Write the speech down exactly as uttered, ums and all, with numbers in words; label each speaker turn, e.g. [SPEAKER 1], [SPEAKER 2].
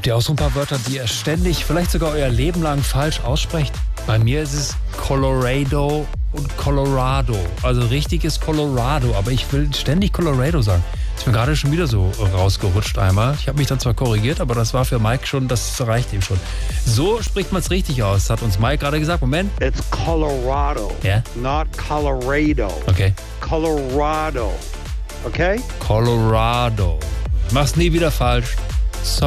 [SPEAKER 1] Habt ihr auch so ein paar Wörter, die ihr ständig, vielleicht sogar euer Leben lang falsch aussprecht? Bei mir ist es Colorado und Colorado. Also richtig ist Colorado, aber ich will ständig Colorado sagen. Ist mir gerade schon wieder so rausgerutscht einmal. Ich habe mich dann zwar korrigiert, aber das war für Mike schon, das reicht ihm schon. So spricht man es richtig aus, hat uns Mike gerade gesagt. Moment.
[SPEAKER 2] It's Colorado,
[SPEAKER 1] yeah?
[SPEAKER 2] not Colorado.
[SPEAKER 1] Okay.
[SPEAKER 2] Colorado, okay?
[SPEAKER 1] Colorado. Mach's nie wieder falsch.